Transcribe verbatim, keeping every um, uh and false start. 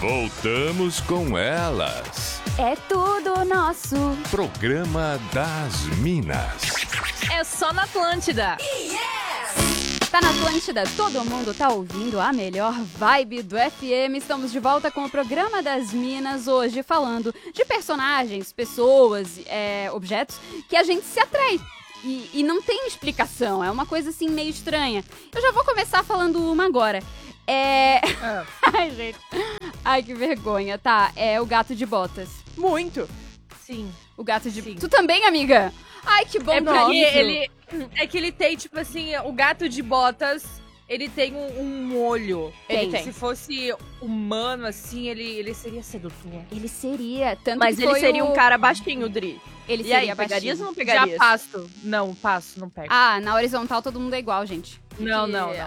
Voltamos com elas. É tudo nosso. Programa das Minas. É só na Atlântida. Tá na Atlântida, todo mundo tá ouvindo a melhor vibe do F M. Estamos de volta com o Programa das Minas, hoje falando de personagens, pessoas, é, objetos que a gente se atrai. E, e não tem explicação, é uma coisa assim meio estranha. Eu já vou começar falando uma agora. É... Ah. Ai, gente. Ai, que vergonha. Tá, é o gato de botas. Muito. Sim. O gato de... Sim. Tu também, amiga? Ai, que bom É pra porque isso. ele... É que ele tem, tipo assim, o gato de botas, ele tem um, um olho. Tem. Ele tem. Se fosse humano, assim, ele, ele seria sedutor. Ele seria, tanto Mas que ele foi seria o... um cara baixinho, Dri. Ele E seria aí, baixinho. pegarias ou não pegarias? Já passo. Não, passo, não pego. Ah, na horizontal todo mundo é igual, gente. não, que- não, não.